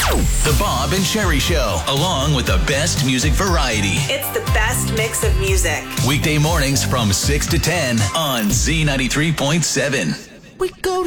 The Bob and Sherry Show, along with the best music variety. It's the best mix of music. Weekday mornings from 6 to 10 on Z93.7. We go